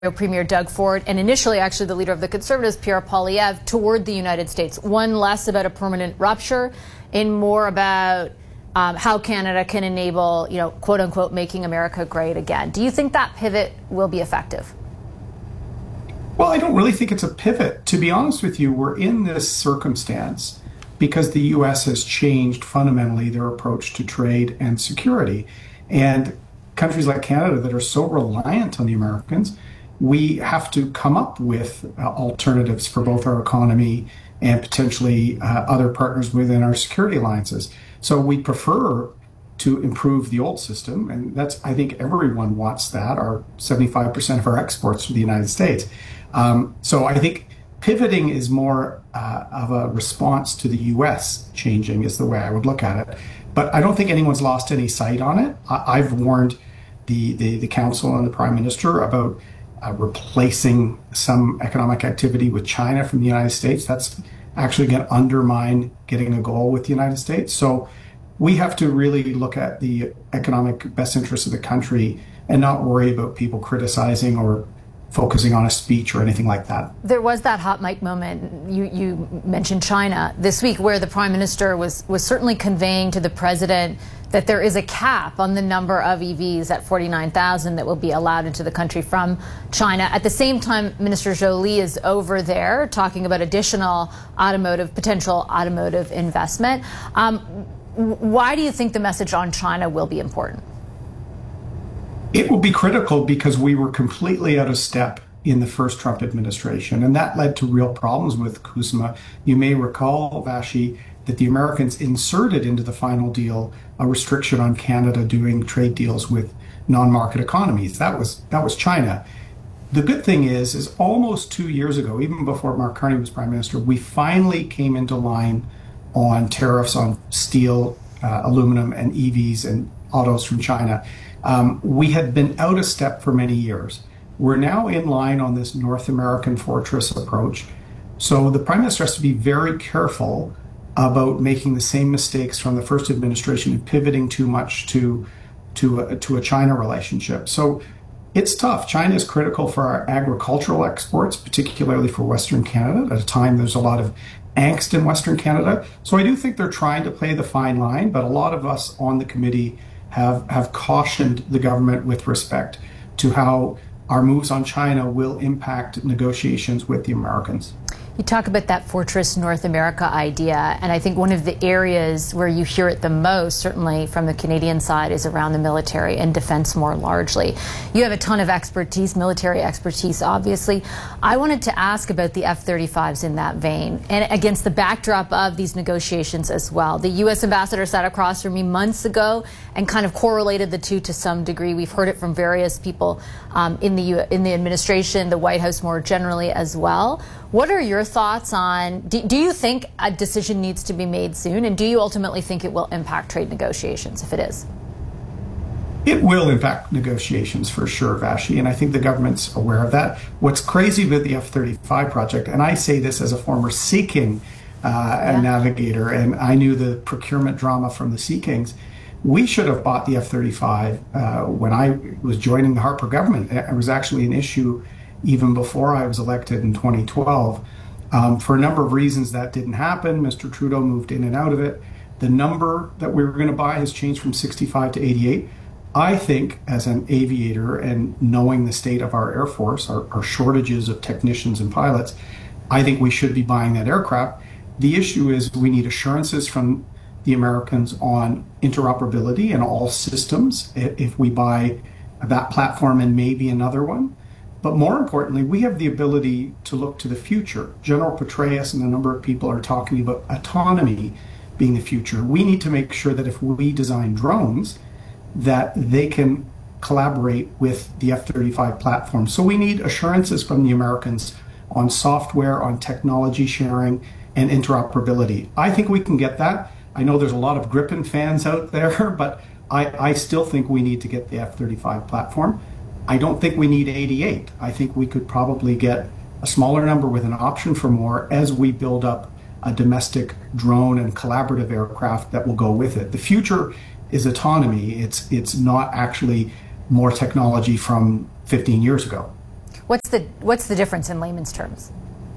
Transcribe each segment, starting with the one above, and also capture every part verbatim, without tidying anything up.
Premier Doug Ford and initially actually the leader of the Conservatives, Pierre Poilievre, toward the United States. One less about a permanent rupture and more about um, how Canada can enable, you know, quote unquote, making America great again. Do you think that pivot will be effective? Well, I don't really think it's a pivot. To be honest with you, we're in this circumstance because the U S has changed fundamentally their approach to trade and security. And countries like Canada that are so reliant on the Americans, we have to come up with uh, alternatives for both our economy and potentially uh, other partners within our security alliances. So we prefer to improve the old system, and that's, I think everyone wants that, our seventy-five percent of our exports to the United States. Um, so I think pivoting is more uh, of a response to the U S changing is the way I would look at it. But I don't think anyone's lost any sight on it. I- I've warned the, the, the Council and the Prime Minister about Uh, replacing some economic activity with China from the United States. That's actually going to undermine getting a goal with the United States. So we have to really look at the economic best interests of the country and not worry about people criticizing or focusing on a speech or anything like that. There was that hot mic moment, you, you mentioned China this week, where the Prime Minister was, was certainly conveying to the President that there is a cap on the number of E Vs at forty-nine thousand that will be allowed into the country from China. At the same time, Minister Joly is over there talking about additional automotive, potential automotive investment. Um, why do you think the message on China will be important? It will be critical because we were completely out of step in the first Trump administration, and that led to real problems with CUSMA. You may recall, Vassy, that the Americans inserted into the final deal a restriction on Canada doing trade deals with non-market economies. That was that was China. The good thing is, is almost two years ago, even before Mark Carney was Prime Minister, we finally came into line on tariffs on steel, uh, aluminum, and E Vs and autos from China. Um, we had been out of step for many years. We're now in line on this North American fortress approach. So the Prime Minister has to be very careful about making the same mistakes from the first administration and pivoting too much to to a, to a China relationship. So it's tough. China is critical for our agricultural exports, particularly for Western Canada. At a time, there's a lot of angst in Western Canada. So I do think they're trying to play the fine line, but a lot of us on the committee have, have cautioned the government with respect to how our moves on China will impact negotiations with the Americans. You talk about that Fortress North America idea, and I think one of the areas where you hear it the most, certainly from the Canadian side, is around the military and defense more largely. You have a ton of expertise, military expertise, obviously. I wanted to ask about the F thirty-fives in that vein, and against the backdrop of these negotiations as well. The U S ambassador sat across from me months ago and kind of correlated the two to some degree. We've heard it from various people um, in the U in the administration, the White House more generally as well. What are your thoughts on, do, do you think a decision needs to be made soon, and do you ultimately think it will impact trade negotiations if it is? It will impact negotiations for sure, Vassy, and I think the government's aware of that. What's crazy about the F thirty-five project, and I say this as a former Sea King uh, yeah. navigator, and I knew the procurement drama from the Sea Kings, we should have bought the F thirty-five uh, when I was joining the Harper government. It was actually an issue even before I was elected in twenty twelve. Um, for a number of reasons that didn't happen. Mister Trudeau moved in and out of it. The number that we were going to buy has changed from sixty-five to eighty-eight. I think as an aviator and knowing the state of our Air Force, our, our shortages of technicians and pilots, I think we should be buying that aircraft. The issue is we need assurances from the Americans on interoperability in all systems if we buy that platform and maybe another one. But more importantly, we have the ability to look to the future. General Petraeus and a number of people are talking about autonomy being the future. We need to make sure that if we design drones, that they can collaborate with the F thirty-five platform. So we need assurances from the Americans on software, on technology sharing, and interoperability. I think we can get that. I know there's a lot of Gripen fans out there, but I, I still think we need to get the F thirty-five platform. I don't think we need eighty-eight. I think we could probably get a smaller number with an option for more as we build up a domestic drone and collaborative aircraft that will go with it. The future is autonomy. It's, it's not actually more technology from fifteen years ago. What's the what's the difference in layman's terms?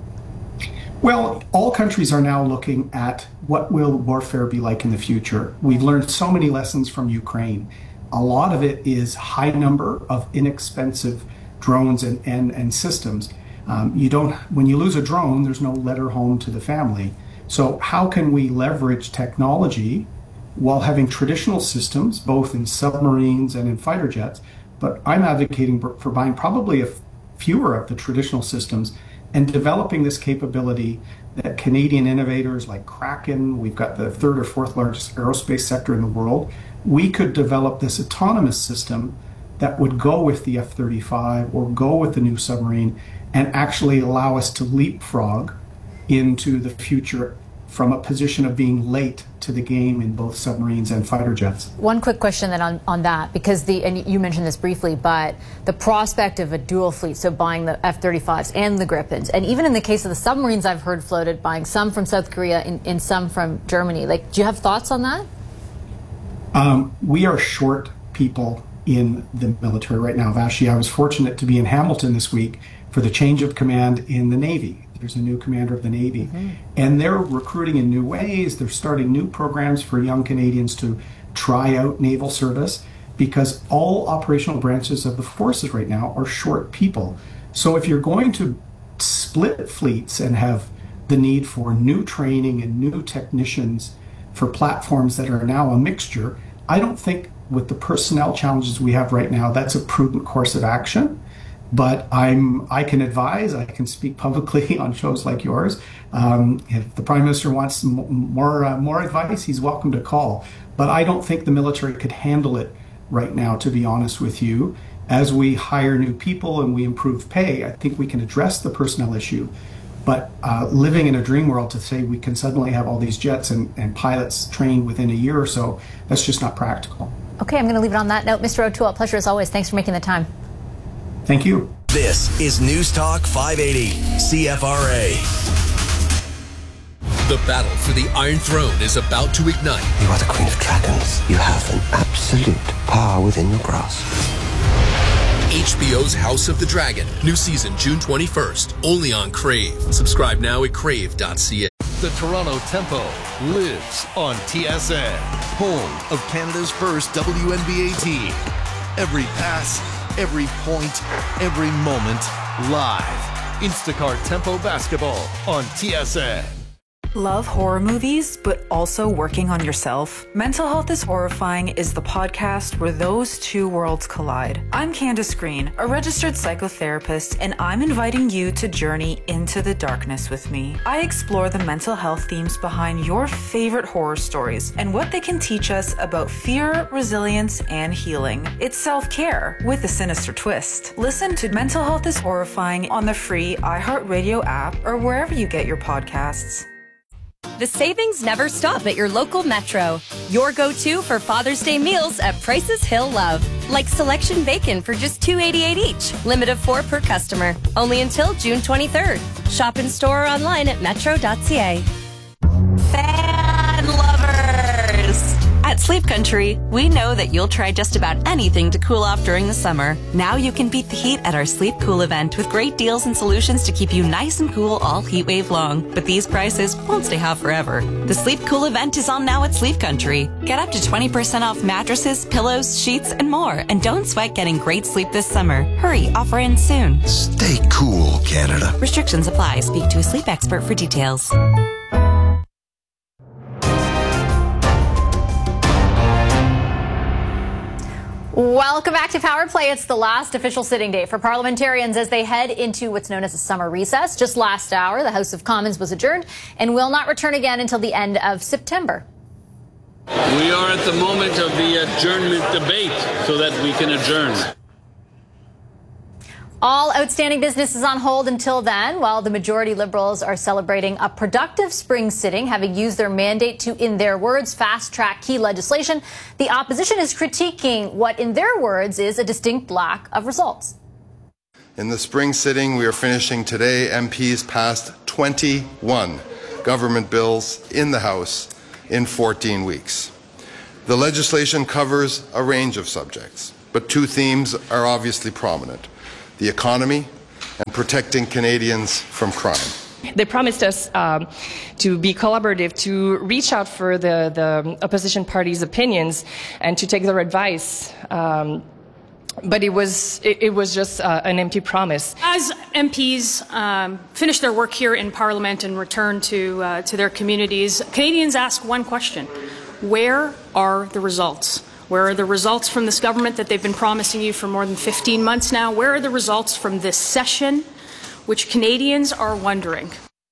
Well, all countries are now looking at what will warfare be like in the future. We've learned so many lessons from Ukraine. A lot of it is high number of inexpensive drones and, and, and systems. Um, you don't, when you lose a drone, there's no letter home to the family. So how can we leverage technology while having traditional systems, both in submarines and in fighter jets? But I'm advocating for buying probably a fewer of the traditional systems and developing this capability that Canadian innovators like Kraken, we've got the third or fourth largest aerospace sector in the world, we could develop this autonomous system that would go with the F thirty-five or go with the new submarine and actually allow us to leapfrog into the future from a position of being late to the game in both submarines and fighter jets. One quick question then on, on that, because the, and you mentioned this briefly, but the prospect of a dual fleet, so buying the F thirty-fives and the Gripens, and even in the case of the submarines I've heard floated, buying some from South Korea and, and some from Germany. Like, do you have thoughts on that? Um, we are short people in the military right now, Vashi. I was fortunate to be in Hamilton this week for the change of command in the Navy. There's a new commander of the Navy. Mm-hmm. And they're recruiting in new ways. They're starting new programs for young Canadians to try out naval service because all operational branches of the forces right now are short people. So if you're going to split fleets and have the need for new training and new technicians for platforms that are now a mixture, I don't think with the personnel challenges we have right now, that's a prudent course of action. But I'm, I can advise, I can speak publicly on shows like yours. Um, if the Prime Minister wants m- more uh, more advice, he's welcome to call. But I don't think the military could handle it right now, to be honest with you. As we hire new people and we improve pay, I think we can address the personnel issue. But uh, living in a dream world to say we can suddenly have all these jets and, and pilots trained within a year or so, that's just not practical. Okay, I'm going to leave it on that note. Mister O'Toole, pleasure as always. Thanks for making the time. Thank you. This is News Talk five eighty, C F R A. The battle for the Iron Throne is about to ignite. You are the Queen of Dragons. You have an absolute power within your grasp. H B O's House of the Dragon. New season June twenty-first. Only on Crave. Subscribe now at crave dot c a. The Toronto Tempo lives on T S N, home of Canada's first W N B A team. Every pass, every point, every moment, live. Instacart Tempo Basketball on T S N. Love horror movies, but also working on yourself? Mental Health is Horrifying is the podcast where those two worlds collide. I'm Candace Green, a registered psychotherapist, and I'm inviting you to journey into the darkness with me. I explore the mental health themes behind your favorite horror stories and what they can teach us about fear, resilience, and healing. It's self-care with a sinister twist. Listen to Mental Health is Horrifying on the free iHeartRadio app or wherever you get your podcasts. The savings never stop at your local Metro. Your go-to for Father's Day meals at prices he'll love. Like selection bacon for just two dollars and eighty-eight cents each. Limit of four per customer. Only until June twenty-third. Shop in store or online at metro dot c a. Fan lovers! At Sleep Country, we know that you'll try just about anything to cool off during the summer. Now you can beat the heat at our Sleep Cool event with great deals and solutions to keep you nice and cool all heat wave long. But these prices won't stay hot forever. The Sleep Cool event is on now at Sleep Country. Get up to twenty percent off mattresses, pillows, sheets, and more. And don't sweat getting great sleep this summer. Hurry, offer ends soon. Stay cool, Canada. Restrictions apply. Speak to a sleep expert for details. Welcome back to Power Play. It's the last official sitting day for parliamentarians as they head into what's known as a summer recess. Just last hour, the House of Commons was adjourned and will not return again until the end of September. We are at the moment of the adjournment debate so that we can adjourn. All outstanding business is on hold until then, while the majority Liberals are celebrating a productive spring sitting, having used their mandate to, in their words, fast-track key legislation. The opposition is critiquing what, in their words, is a distinct lack of results. In the spring sitting we are finishing today, M Ps passed twenty-one government bills in the House in fourteen weeks. The legislation covers a range of subjects, but two themes are obviously prominent: the economy protecting Canadians from crime. They promised us um, to be collaborative, to reach out for the, the opposition parties' opinions and to take their advice. Um, but it was, it, it was just uh, an empty promise. As M Ps um, finish their work here in Parliament and return to, uh, to their communities, Canadians ask one question. Where are the results? Where are the results from this government that they've been promising you for more than fifteen months now? Where are the results from this session, which Canadians are wondering?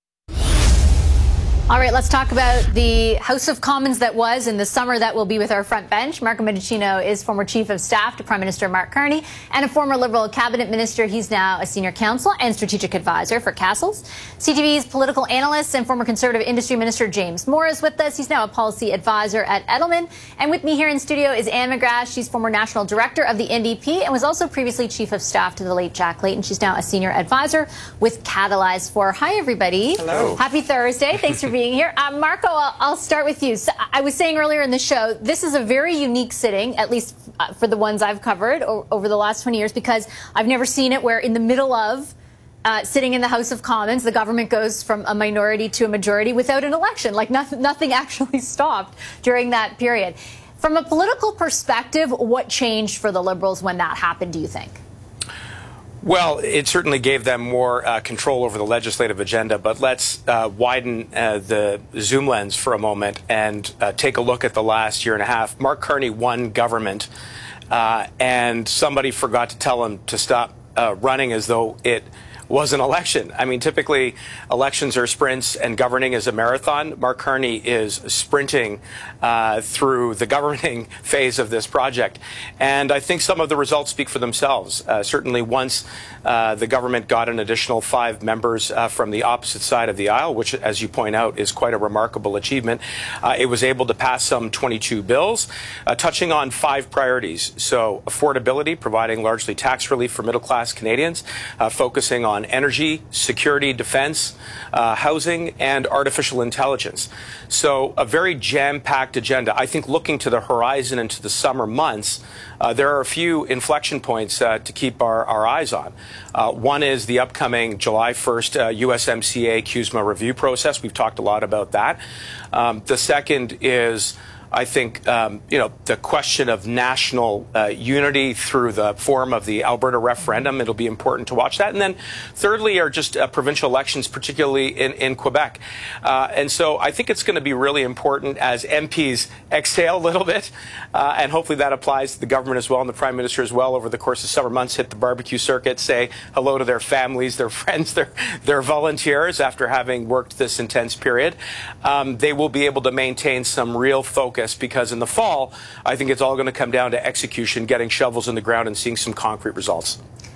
All right, let's talk about the House of Commons that was and the summer that will be with our front bench. Marco Mendicino is former Chief of Staff to Prime Minister Mark Carney and a former Liberal cabinet minister. He's now a senior counsel and strategic advisor for Castles. C T V's political analyst and former Conservative Industry Minister James Moore is with us. He's now a policy advisor at Edelman. And with me here in studio is Anne McGrath. She's former national director of the N D P and was also previously Chief of Staff to the late Jack Layton. She's now a senior advisor with Catalyze four. Hi, everybody. Hello. Happy Thursday. Thanks for being here. Uh, Marco, I'll, I'll start with you. So I was saying earlier in the show, this is a very unique sitting, at least uh, for the ones I've covered o over the last twenty years, because I've never seen it where in the middle of uh, sitting in the House of Commons, the government goes from a minority to a majority without an election. Like nothing, nothing actually stopped during that period. From a political perspective, what changed for the Liberals when that happened, do you think? Well, it certainly gave them more uh, control over the legislative agenda, but let's uh, widen uh, the zoom lens for a moment and uh, take a look at the last year and a half. Mark Carney won government, uh, and somebody forgot to tell him to stop uh, running as though it was an election. I mean, typically elections are sprints and governing is a marathon. Mark Carney is sprinting uh, through the governing phase of this project. And I think some of the results speak for themselves. Uh, certainly once uh, the government got an additional five members uh, from the opposite side of the aisle, which, as you point out, is quite a remarkable achievement, uh, it was able to pass some twenty-two bills, uh, touching on five priorities. So affordability, providing largely tax relief for middle-class Canadians, uh, focusing on energy, security, defense, uh, housing, and artificial intelligence. So a very jam-packed agenda. I think looking to the horizon into the summer months, uh, there are a few inflection points uh, to keep our, our eyes on. Uh, one is the upcoming July first uh, U S M C A C U S M A review process. We've talked a lot about that. Um, the second is I think, um, you know, the question of national uh, unity through the form of the Alberta referendum, it'll be important to watch that. And then thirdly are just uh, provincial elections, particularly in, in Quebec. Uh, and so I think it's going to be really important as M Ps exhale a little bit, uh, and hopefully that applies to the government as well and the Prime Minister as well over the course of summer months, hit the barbecue circuit, say hello to their families, their friends, their, their volunteers after having worked this intense period. Um, they will be able to maintain some real focus, because in the fall, I think it's all going to come down to execution, getting shovels in the ground and seeing some concrete results.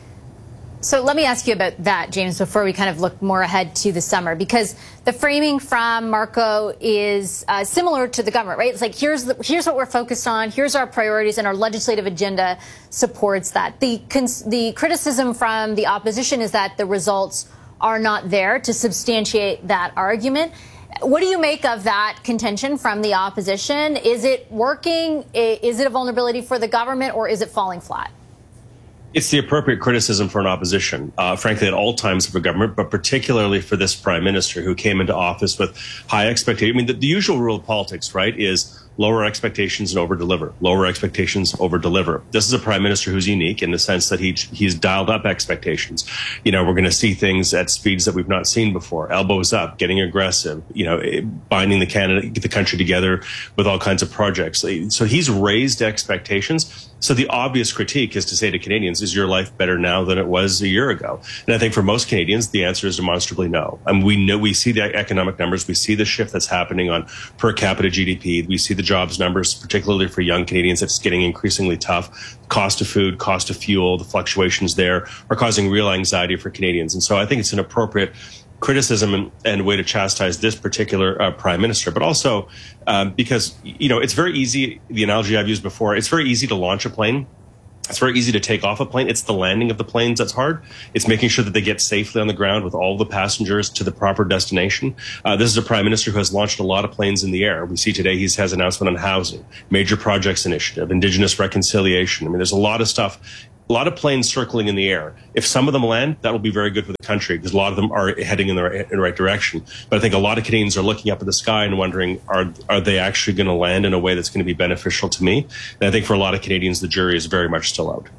So let me ask you about that, James, before we kind of look more ahead to the summer, because the framing from Marco is uh, similar to the government, right? It's like, here's, the, here's what we're focused on, here's our priorities, and our legislative agenda supports that. The, cons the criticism from the opposition is that the results are not there to substantiate that argument. What do you make of that contention from the opposition? Is it working? Is it a vulnerability for the government, or is it falling flat? It's the appropriate criticism for an opposition, uh, frankly, at all times of a government, but particularly for this prime minister who came into office with high expectations. I mean, the, the usual rule of politics, right, is lower expectations and over-deliver. Lower expectations, over-deliver. This is a prime minister who's unique in the sense that he he's dialed up expectations. You know, we're going to see things at speeds that we've not seen before. Elbows up, getting aggressive. You know, binding the Canada, the country together with all kinds of projects. So he's raised expectations. So the obvious critique is to say to Canadians, is your life better now than it was a year ago? And I think for most Canadians, the answer is demonstrably no. And we know, we see the economic numbers. We see the shift that's happening on per capita G D P. We see the jobs numbers, particularly for young Canadians. It's getting increasingly tough. Cost of food, cost of fuel, the fluctuations there are causing real anxiety for Canadians. And so I think it's an appropriate criticism and, and way to chastise this particular uh, prime minister, but also um, because, you know, it's very easy, the analogy I've used before, it's very easy to launch a plane. It's very easy to take off a plane. It's the landing of the planes that's hard. It's making sure that they get safely on the ground with all the passengers to the proper destination. Uh, this is a prime minister who has launched a lot of planes in the air. We see today he has announcement on housing, major projects initiative, Indigenous reconciliation. I mean, there's a lot of stuff a lot of planes circling in the air. If some of them land, that will be very good for the country because a lot of them are heading in the right, in the right direction. But I think a lot of Canadians are looking up at the sky and wondering, are are they actually going to land in a way that's going to be beneficial to me? And I think for a lot of Canadians, the jury is very much still out.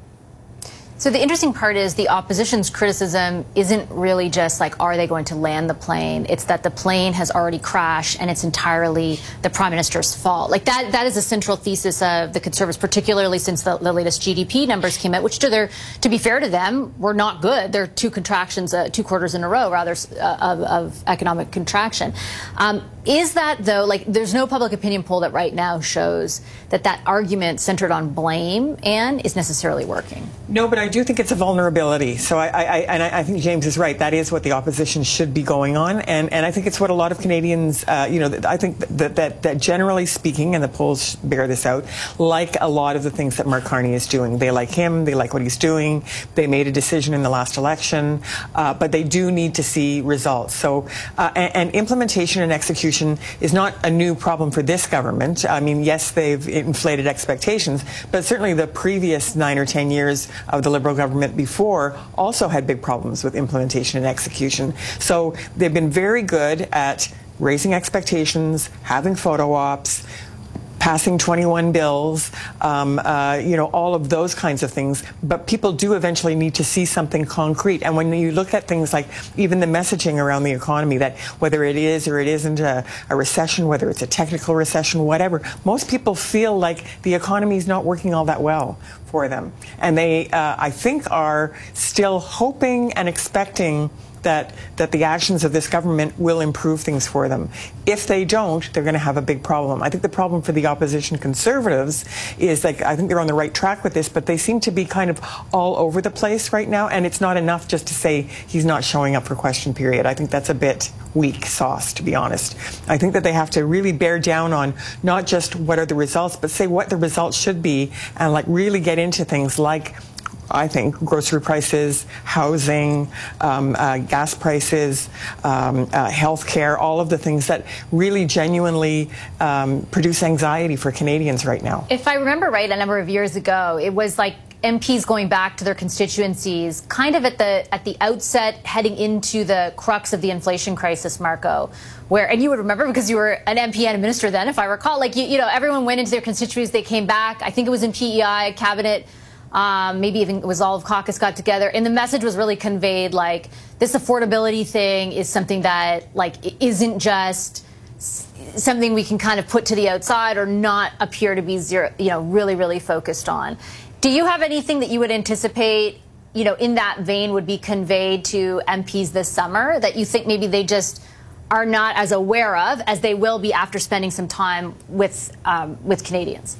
So the interesting part is the opposition's criticism isn't really just like, are they going to land the plane? It's that the plane has already crashed and it's entirely the Prime Minister's fault. Like that, that is a central thesis of the Conservatives, particularly since the, the latest G D P numbers came out, which to their, to be fair to them, were not good. They're two contractions, uh, two quarters in a row, rather, uh, of, of economic contraction. Um, is that, though, like, there's no public opinion poll that right now shows that that argument centered on blame, Anne, is necessarily working? No, but I do think it's a vulnerability. So I, I, and I think James is right. That is what the opposition should be going on. And, and I think it's what a lot of Canadians, uh, you know, I think that, that, that generally speaking, and the polls bear this out, like a lot of the things that Mark Carney is doing. They like him. They like what he's doing. They made a decision in the last election. Uh, but they do need to see results. So, uh, and, and implementation and execution is not a new problem for this government. I mean, yes, they've inflated expectations, but certainly the previous nine or ten years of the Liberal government before also had big problems with implementation and execution. So they've been very good at raising expectations, having photo ops, passing twenty-one bills, um, uh, you know, all of those kinds of things. But people do eventually need to see something concrete. And when you look at things like even the messaging around the economy, that whether it is or it isn't a, a recession, whether it's a technical recession, whatever, most people feel like the economy is not working all that well for them. And they, uh, I think, are still hoping and expecting that that the actions of this government will improve things for them. If they don't, they're going to have a big problem. I think the problem for the opposition Conservatives is, like, I think they're on the right track with this, but they seem to be kind of all over the place right now, and it's not enough just to say he's not showing up for question period. I think that's a bit weak sauce, to be honest. I think that they have to really bear down on not just what are the results, but say what the results should be, and like really get into things like, I think, grocery prices, housing, um, uh, gas prices, um, uh, health care, all of the things that really genuinely um, produce anxiety for Canadians right now. If I remember right, a number of years ago, it was like M Ps going back to their constituencies kind of at the at the outset, heading into the crux of the inflation crisis, Marco, where, and you would remember because you were an M P and a minister then, if I recall, like, you, you know, everyone went into their constituencies, they came back. I think it was in P E I, cabinet, Um, maybe even it was all of caucus got together, and the message was really conveyed like this affordability thing is something that like isn't just something we can kind of put to the outside or not appear to be zero, you know, really, really focused on. Do you have anything that you would anticipate, you know, in that vein would be conveyed to M Ps this summer that you think maybe they just are not as aware of as they will be after spending some time with um, with Canadians?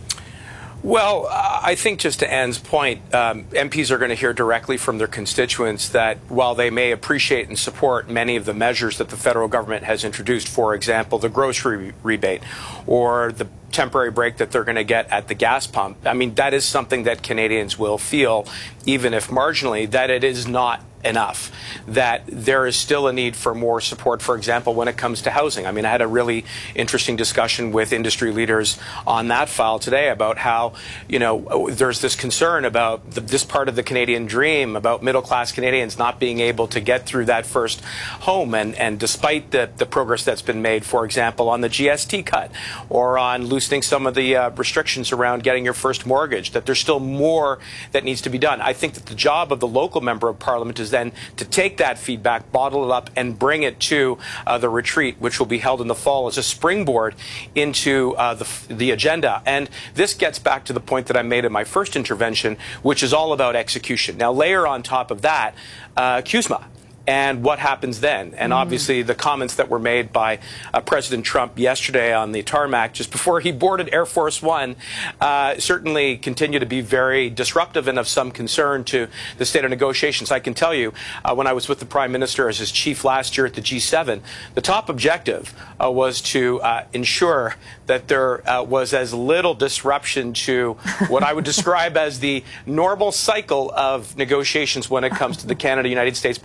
Well, uh, I think just to Anne's point, um, M Ps are going to hear directly from their constituents that while they may appreciate and support many of the measures that the federal government has introduced, for example, the grocery rebate or the temporary break that they're going to get at the gas pump, I mean, that is something that Canadians will feel, even if marginally, that it is not enough, that there is still a need for more support, for example, when it comes to housing. I mean, I had a really interesting discussion with industry leaders on that file today about how, you know, there's this concern about the, this part of the Canadian dream, about middle-class Canadians not being able to get through that first home. And, and despite the, the progress that's been made, for example, on the G S T cut or on loosening some of the uh, restrictions around getting your first mortgage, that there's still more that needs to be done. I think that the job of the local member of parliament is then to take that feedback, bottle it up, and bring it to uh, the retreat, which will be held in the fall, as a springboard into uh, the, the agenda. And this gets back to the point that I made in my first intervention, which is all about execution. Now, layer on top of that, uh, C U S M A. And what happens then? And mm. obviously the comments that were made by uh, President Trump yesterday on the tarmac just before he boarded Air Force One uh, certainly continue to be very disruptive and of some concern to the state of negotiations. I can tell you, uh, when I was with the Prime Minister as his chief last year at the G seven, the top objective uh, was to uh, ensure that there uh, was as little disruption to what I would describe as the normal cycle of negotiations when it comes to the Canada-United States bilateral relations.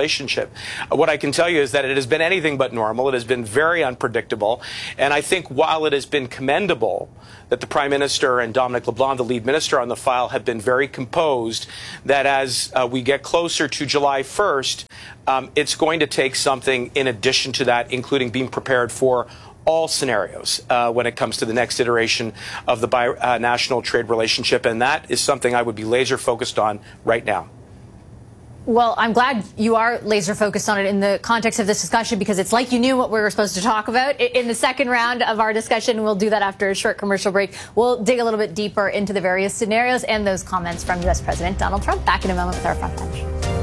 relationship. What I can tell you is that it has been anything but normal. It has been very unpredictable. And I think while it has been commendable that the Prime Minister and Dominic LeBlanc, the lead minister on the file, have been very composed, that as uh, we get closer to July first, um, it's going to take something in addition to that, including being prepared for all scenarios uh, when it comes to the next iteration of the bi-national uh, trade relationship. And that is something I would be laser focused on right now. Well, I'm glad you are laser focused on it in the context of this discussion, because it's like you knew what we were supposed to talk about. In the second round of our discussion, we'll do that after a short commercial break. We'll dig a little bit deeper into the various scenarios and those comments from U S President Donald Trump. Back in a moment with our front bench.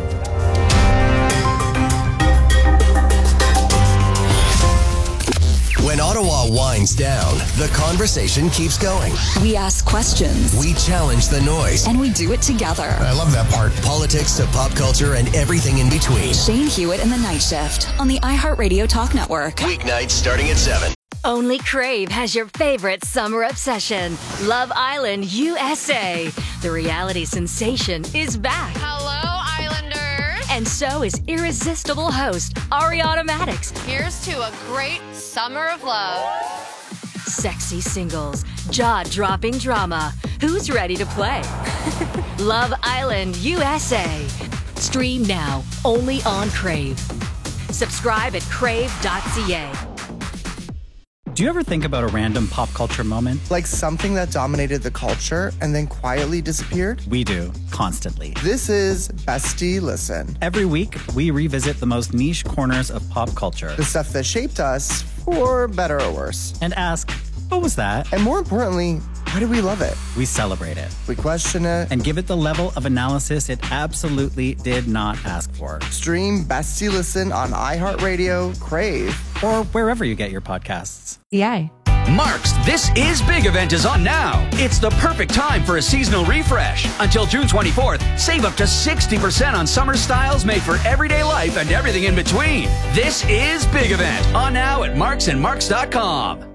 When Ottawa winds down, the conversation keeps going. We ask questions. We challenge the noise. And we do it together. I love that part. Politics to pop culture and everything in between. Shane Hewitt and the Night Shift on the iHeartRadio Talk Network. Weeknights starting at seven. Only Crave has your favorite summer obsession, Love Island U S A. The reality sensation is back. Hello, Islanders. And so is irresistible host Ariana Madix. Here's to a great summer of love. Sexy singles, jaw-dropping drama. Who's ready to play? Love Island U S A. Stream now, only on Crave. Subscribe at crave dot c a. Do you ever think about a random pop culture moment? Like something that dominated the culture and then quietly disappeared? We do, constantly. This is Bestie Listen. Every week, we revisit the most niche corners of pop culture. The stuff that shaped us, for better or worse. And ask, what was that? And more importantly, why do we love it? We celebrate it. We question it. And give it the level of analysis it absolutely did not ask for. Stream Bestie Listen on iHeartRadio, Crave, or wherever you get your podcasts. Yay. Mark's This Is Big event is on now. It's the perfect time for a seasonal refresh. Until June twenty-fourth, save up to sixty percent on summer styles made for everyday life and everything in between. This is Big event on now at marks and marks dot com.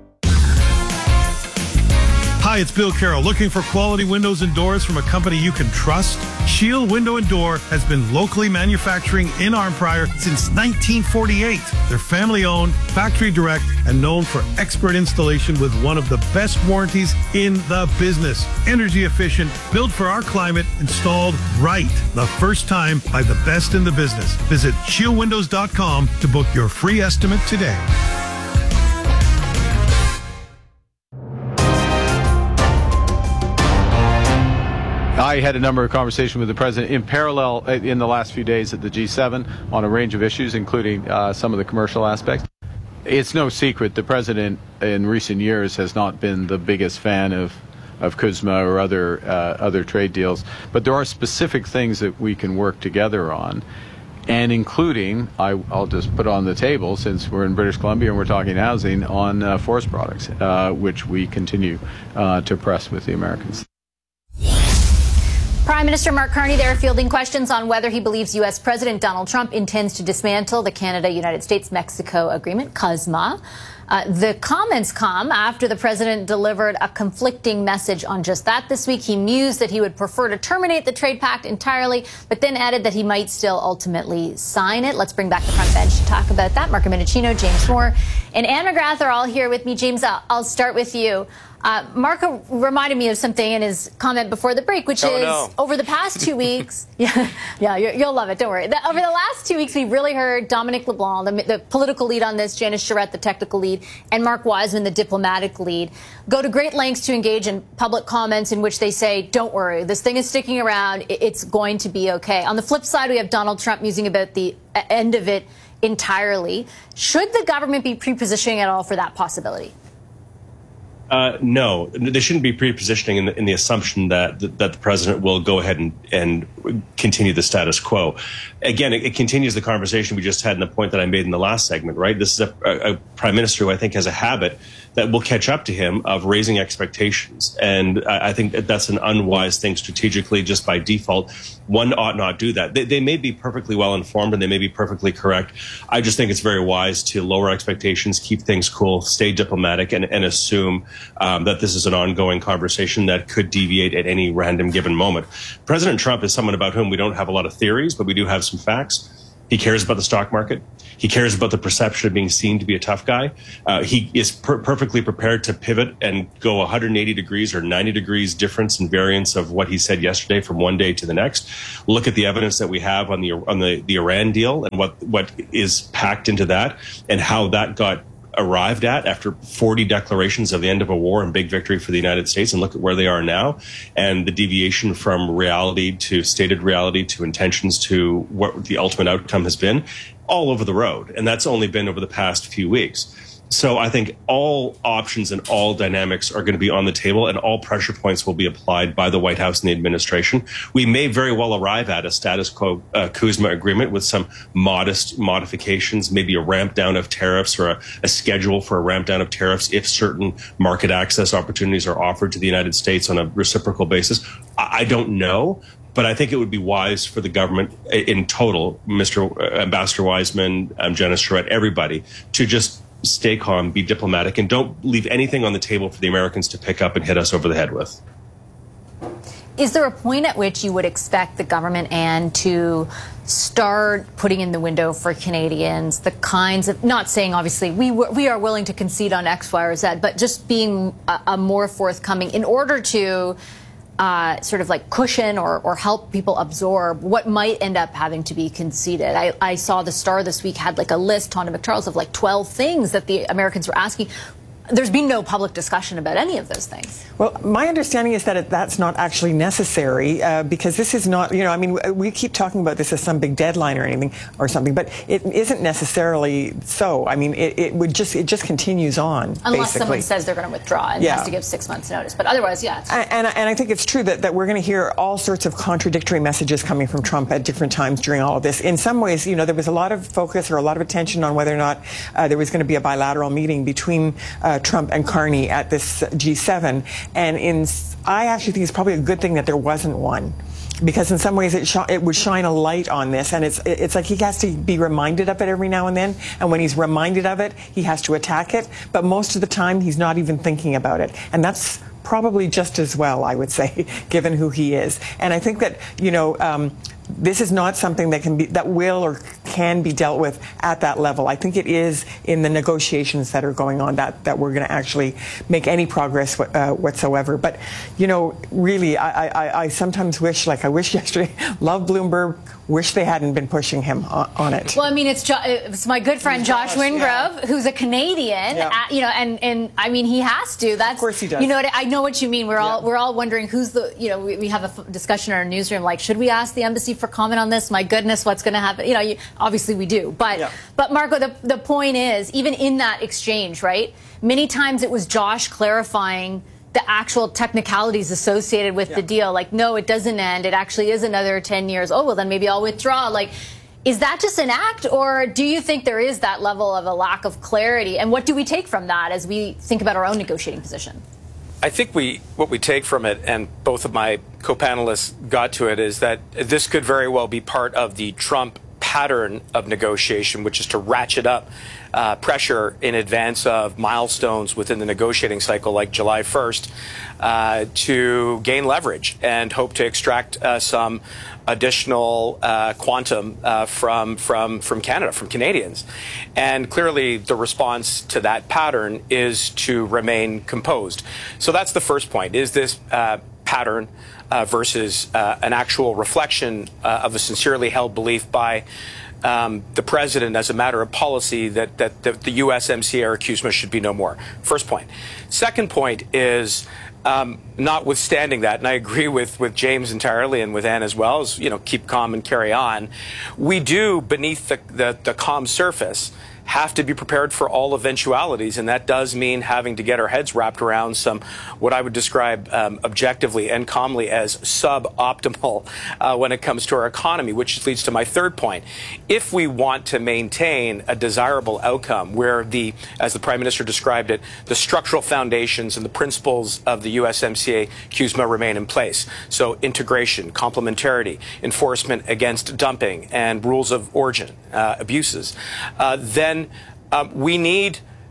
Hi, it's Bill Carroll. Looking for quality windows and doors from a company you can trust? Shield Window and Door has been locally manufacturing in Arnprior since nineteen forty-eight. They're family-owned, factory-direct, and known for expert installation with one of the best warranties in the business. Energy efficient, built for our climate, installed right the first time by the best in the business. Visit shield windows dot com to book your free estimate today. I had a number of conversations with the president in parallel in the last few days at the G seven on a range of issues, including uh, some of the commercial aspects. It's no secret the president in recent years has not been the biggest fan of of C U S M A or other uh, other trade deals, but there are specific things that we can work together on, and including, I, I'll just put on the table, since we're in British Columbia and we're talking housing, on uh, forest products, uh, which we continue uh, to press with the Americans. Prime Minister Mark Carney there fielding questions on whether he believes U S President Donald Trump intends to dismantle the Canada-United States-Mexico agreement, C U S M A. Uh, the comments come after the president delivered a conflicting message on just that this week. He mused that he would prefer to terminate the trade pact entirely, but then added that he might still ultimately sign it. Let's bring back the front bench to talk about that. Marco Mendicino, James Moore, and Anne McGrath are all here with me. James, I'll, I'll start with you. Uh, Marco reminded me of something in his comment before the break, which oh, is no. over the past two weeks. yeah, yeah, you'll love it. Don't worry. The, over the last two weeks, we've really heard Dominic LeBlanc, the, the political lead on this, Janice Charette, the technical lead, and Mark Wiseman, the diplomatic lead, go to great lengths to engage in public comments in which they say, don't worry, this thing is sticking around. It's going to be okay. On the flip side, we have Donald Trump musing about the end of it entirely. Should the government be pre-positioning at all for that possibility? Uh, no, they shouldn't be pre-positioning in the, in the assumption that that the president will go ahead and, and continue the status quo. Again, it, it continues the conversation we just had and the point that I made in the last segment, right? This is a, a, a prime minister who I think has a habit that will catch up to him of raising expectations. And I, I think that that's an unwise thing strategically, just by default. One ought not do that. They, they may be perfectly well informed and they may be perfectly correct. I just think it's very wise to lower expectations, keep things cool, stay diplomatic, and, and assume um, that this is an ongoing conversation that could deviate at any random given moment. President Trump is someone about whom we don't have a lot of theories, but we do have some facts. He cares about the stock market. He cares about the perception of being seen to be a tough guy. Uh, he is per- perfectly prepared to pivot and go one hundred eighty degrees or ninety degrees difference and variance of what he said yesterday from one day to the next. Look at the evidence that we have on the on the, the Iran deal and what, what is packed into that and how that got arrived at after forty declarations of the end of a war and big victory for the United States, and look at where they are now, and the deviation from reality to stated reality to intentions to what the ultimate outcome has been all over the road. And that's only been over the past few weeks. So I think all options and all dynamics are going to be on the table, and all pressure points will be applied by the White House and the administration. We may very well arrive at a status quo uh, Kuzma agreement with some modest modifications, maybe a ramp down of tariffs or a, a schedule for a ramp down of tariffs if certain market access opportunities are offered to the United States on a reciprocal basis. I, I don't know. But I think it would be wise for the government in total, Mister Ambassador Wiseman, um, Janice Charette, everybody, to just stay calm, be diplomatic, and don't leave anything on the table for the Americans to pick up and hit us over the head with. Is there a point at which you would expect the government and to start putting in the window for Canadians the kinds of, not saying obviously we we are willing to concede on X, Y, or Z, but just being a, a more forthcoming in order to Uh, sort of like cushion or, or help people absorb what might end up having to be conceded? I, I saw the Star this week had like a list, Tonda McCharles, of like twelve things that the Americans were asking. There's been no public discussion about any of those things. Well, my understanding is that it, that's not actually necessary uh, because this is not, you know, I mean, we keep talking about this as some big deadline or anything or something, but it isn't necessarily so. I mean, it, it would just, it just continues on. Unless basically. someone says they're going to withdraw and yeah. has to give six months notice. But otherwise, yeah. It's and, and, and I think it's true that, that we're going to hear all sorts of contradictory messages coming from Trump at different times during all of this. In some ways, you know, there was a lot of focus or a lot of attention on whether or not uh, there was going to be a bilateral meeting between uh, Trump and Carney at this G seven, and in I actually think it's probably a good thing that there wasn't one, because in some ways it, sh- it would shine a light on this, and it's it's like he has to be reminded of it every now and then, and when he's reminded of it, he has to attack it, but most of the time he's not even thinking about it, and that's probably just as well, I would say, given who he is. And I think that, you know, um, this is not something that can be, that will or can be dealt with at that level. I think it is in the negotiations that are going on that, that we're going to actually make any progress uh, whatsoever. But, you know, really, I, I, I sometimes wish, like I wish yesterday, love Bloomberg, wish they hadn't been pushing him on, on it. Well, I mean, it's jo- it's my good friend Josh, Josh Wingrove, yeah. who's a Canadian, yeah. uh, you know, and, and I mean, he has to. That's, of course he does. You know, what, I know what you mean. We're yeah. all we're all wondering who's the, you know, we, we have a f- discussion in our newsroom, like, should we ask the embassy for comment on this? My goodness, what's going to happen? You know, you, obviously we do. But, yeah. but Marco, the, the point is, even in that exchange, right, many times it was Josh clarifying the actual technicalities associated with yeah. the deal. Like, no, it doesn't end. It actually is another ten years. Oh, well, then maybe I'll withdraw. Like, is that just an act, or do you think there is that level of a lack of clarity? And what do we take from that as we think about our own negotiating position? I think we what we take from it, and both of my co-panelists got to it, is that this could very well be part of the Trump pattern of negotiation, which is to ratchet up uh, pressure in advance of milestones within the negotiating cycle, like July first, uh, to gain leverage and hope to extract uh, some additional uh, quantum uh, from from from Canada, from Canadians. And clearly the response to that pattern is to remain composed. So that's the first point. Is this uh, pattern uh, versus uh, an actual reflection uh, of a sincerely held belief by um, the president as a matter of policy that, that, that the U S M C A or CUSMA should be no more? First point. Second point is, Um, notwithstanding that, and I agree with, with James entirely and with Anne as well, is, you know, keep calm and carry on. We do, beneath the, the, the calm surface, have to be prepared for all eventualities, and that does mean having to get our heads wrapped around some, what I would describe um, objectively and calmly as suboptimal uh, when it comes to our economy, which leads to my third point. If we want to maintain a desirable outcome where the, as the Prime Minister described it, the structural foundations and the principles of the U S M C A CUSMA remain in place, so integration, complementarity, enforcement against dumping, and rules of origin uh, abuses, uh, then Um, we need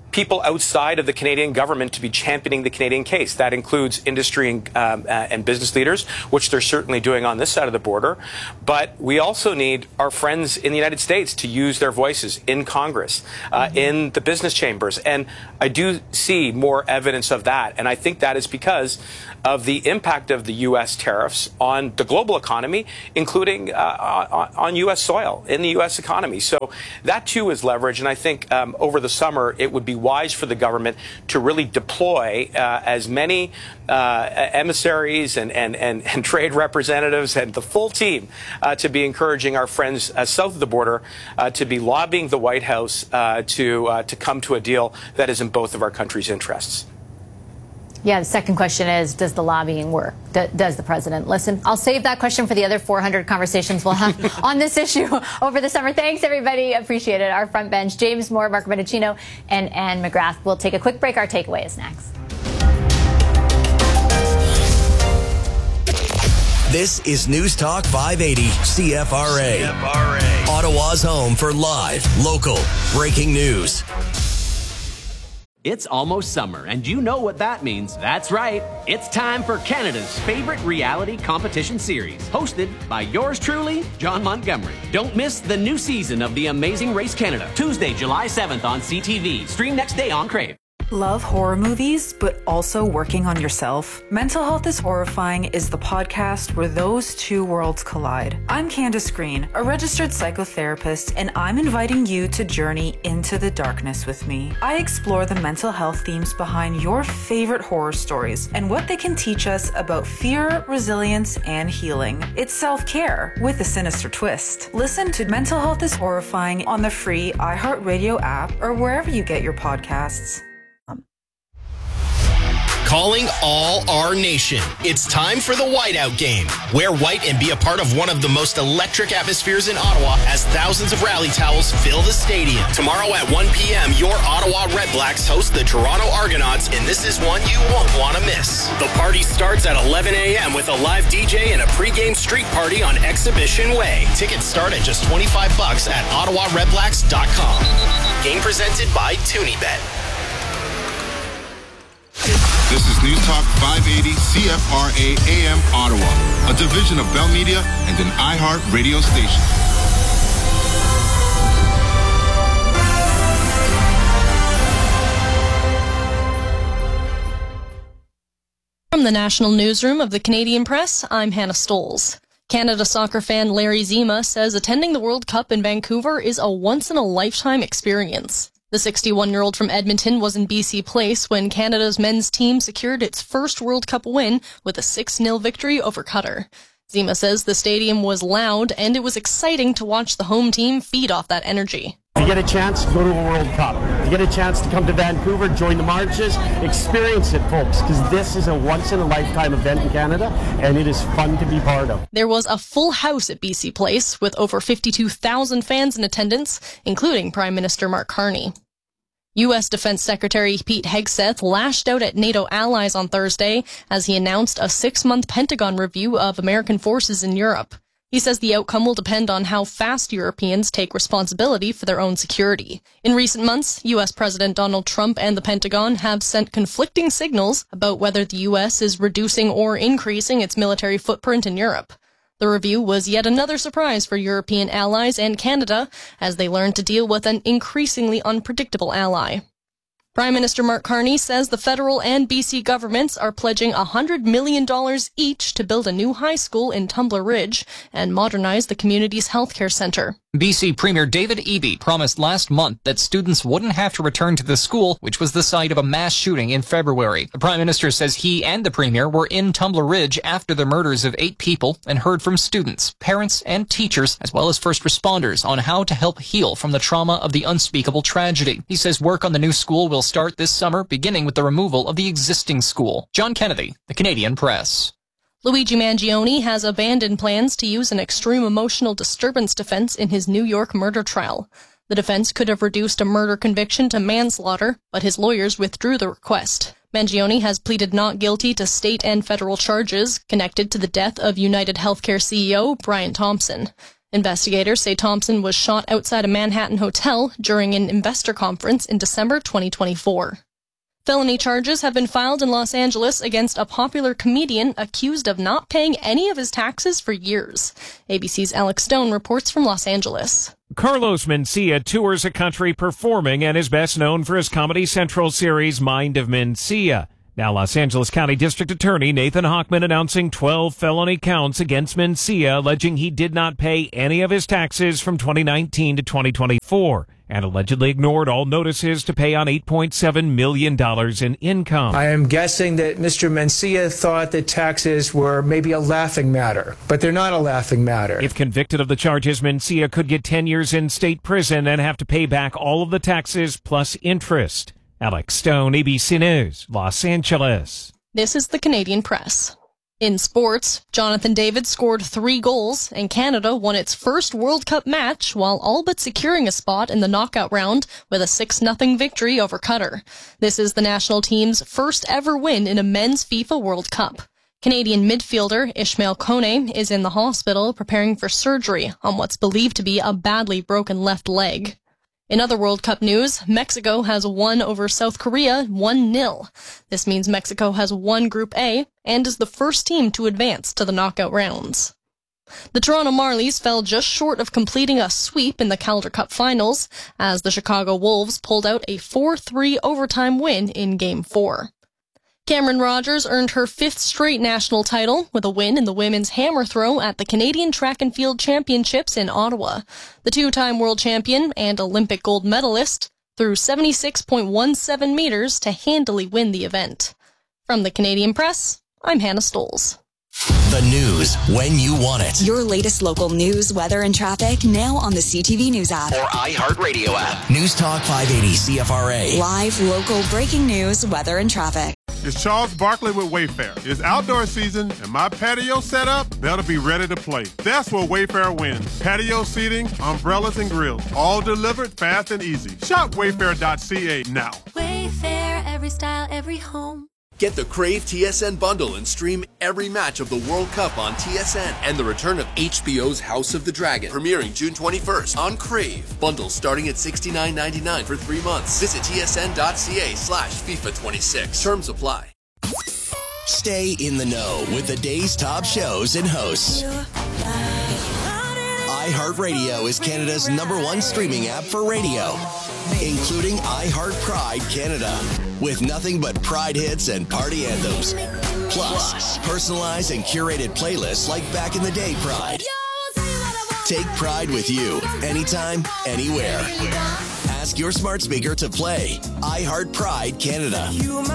people outside of the Canadian government to be championing the Canadian case. That includes industry and, um, uh, and business leaders, which they're certainly doing on this side of the border. But we also need our friends in the United States to use their voices in Congress, uh, mm-hmm. in the business chambers. And I do see more evidence of that. And I think that is because of the impact of the U S tariffs on the global economy, including uh, on, on U S soil, in the U S economy. So that, too, is leverage. And I think um, over the summer, it would be wise for the government to really deploy uh, as many uh, emissaries and, and, and, and trade representatives and the full team uh, to be encouraging our friends uh, south of the border uh, to be lobbying the White House uh, to, uh, to come to a deal that is in both of our countries' interests. Yeah, the second question is, does the lobbying work? D- does the president listen? I'll save that question for the other four hundred conversations we'll have on this issue over the summer. Thanks, everybody. Appreciate it. Our front bench, James Moore, Mark Mendicino, and Anne McGrath. We'll take a quick break. Our takeaway is next. This is News Talk five eighty C F R A. C F R A. Ottawa's home for live, local, breaking news. It's almost summer, and you know what that means. That's right. It's time for Canada's favorite reality competition series, hosted by yours truly, John Montgomery. Don't miss the new season of The Amazing Race Canada, Tuesday, July seventh on C T V. Stream next day on Crave. Love horror movies, but also working on yourself? Mental Health is Horrifying is the podcast where those two worlds collide. I'm Candace Green, a registered psychotherapist, and I'm inviting you to journey into the darkness with me. I explore the mental health themes behind your favorite horror stories and what they can teach us about fear, resilience, and healing. It's self-care with a sinister twist. Listen to Mental Health is Horrifying on the free iHeartRadio app or wherever you get your podcasts. Calling all our nation. It's time for the Whiteout game. Wear white and be a part of one of the most electric atmospheres in Ottawa as thousands of rally towels fill the stadium. Tomorrow at one p.m., your Ottawa Red Blacks host the Toronto Argonauts, and this is one you won't want to miss. The party starts at eleven a.m. with a live D J and a pregame street party on Exhibition Way. Tickets start at just twenty-five bucks at ottawa red blacks dot com. Game presented by TunyBet. This is News Talk five eighty C F R A A M Ottawa, a division of Bell Media and an iHeart radio station. From the National Newsroom of the Canadian Press, I'm Hannah Stoles. Canada soccer fan Larry Zima says attending the World Cup in Vancouver is a once-in-a-lifetime experience. The sixty-one-year-old from Edmonton was in B C Place when Canada's men's team secured its first World Cup win with a six nil victory over Qatar. Zima says the stadium was loud and it was exciting to watch the home team feed off that energy. If you get a chance, go to a World Cup. If you get a chance to come to Vancouver, join the marches, experience it, folks, because this is a once-in-a-lifetime event in Canada, and it is fun to be part of. There was a full house at B C Place, with over fifty-two thousand fans in attendance, including Prime Minister Mark Carney. U S Defense Secretary Pete Hegseth lashed out at NATO allies on Thursday as he announced a six-month Pentagon review of American forces in Europe. He says the outcome will depend on how fast Europeans take responsibility for their own security. In recent months, U S President Donald Trump and the Pentagon have sent conflicting signals about whether the U S is reducing or increasing its military footprint in Europe. The review was yet another surprise for European allies and Canada as they learned to deal with an increasingly unpredictable ally. Prime Minister Mark Carney says the federal and B C governments are pledging one hundred million dollars each to build a new high school in Tumbler Ridge and modernize the community's healthcare centre. B C Premier David Eby promised last month that students wouldn't have to return to the school, which was the site of a mass shooting in February. The Prime Minister says he and the Premier were in Tumbler Ridge after the murders of eight people and heard from students, parents, and teachers, as well as first responders, on how to help heal from the trauma of the unspeakable tragedy. He says work on the new school will start this summer, beginning with the removal of the existing school. John Kennedy, The Canadian Press. Luigi Mangione has abandoned plans to use an extreme emotional disturbance defense in his New York murder trial. The defense could have reduced a murder conviction to manslaughter, but his lawyers withdrew the request. Mangione has pleaded not guilty to state and federal charges connected to the death of United Healthcare C E O Brian Thompson. Investigators say Thompson was shot outside a Manhattan hotel during an investor conference in December twenty twenty-four. Felony charges have been filed in Los Angeles against a popular comedian accused of not paying any of his taxes for years. A B C's Alex Stone reports from Los Angeles. Carlos Mencia tours a country performing and is best known for his Comedy Central series Mind of Mencia. Now, Los Angeles County District Attorney Nathan Hochman announcing twelve felony counts against Mencia, alleging he did not pay any of his taxes from twenty nineteen to twenty twenty-four. And allegedly ignored all notices to pay on eight point seven million dollars in income. I am guessing that Mister Mencia thought that taxes were maybe a laughing matter, but they're not a laughing matter. If convicted of the charges, Mencia could get ten years in state prison and have to pay back all of the taxes plus interest. Alex Stone, A B C News, Los Angeles. This is the Canadian Press. In sports, Jonathan David scored three goals, and Canada won its first World Cup match while all but securing a spot in the knockout round with a six nothing victory over Qatar. This is the national team's first ever win in a men's FIFA World Cup. Canadian midfielder Ishmael Kone is in the hospital preparing for surgery on what's believed to be a badly broken left leg. In other World Cup news, Mexico has won over South Korea one nil. This means Mexico has won Group A and is the first team to advance to the knockout rounds. The Toronto Marlies fell just short of completing a sweep in the Calder Cup finals as the Chicago Wolves pulled out a four three overtime win in Game four. Cameron Rogers earned her fifth straight national title with a win in the women's hammer throw at the Canadian Track and Field Championships in Ottawa. The two-time world champion and Olympic gold medalist threw seventy-six point one seven meters to handily win the event. From the Canadian Press, I'm Hannah Stoles. The news when you want it. Your latest local news, weather, and traffic now on the C T V News app. Or iHeartRadio app. News Talk five eighty C F R A. Live, local, breaking news, weather, and traffic. It's Charles Barkley with Wayfair. It's outdoor season, and my patio setup better be ready to play. That's where Wayfair wins. Patio seating, umbrellas, and grills, all delivered fast and easy. Shop wayfair dot c a now. Wayfair, every style, every home. Get the Crave T S N bundle and stream every match of the World Cup on T S N and the return of H B O's House of the Dragon, premiering June twenty-first on Crave. Bundles starting at sixty-nine ninety-nine for three months. Visit t s n dot c a slash FIFA twenty-six. Terms apply. Stay in the know with the day's top shows and hosts. iHeartRadio is Canada's number one streaming app for radio, including iHeart Pride Canada, with nothing but Pride hits and party anthems. Plus, personalized and curated playlists like Back in the Day Pride. Take Pride with you, anytime, anywhere. Ask your smart speaker to play iHeart Pride Canada.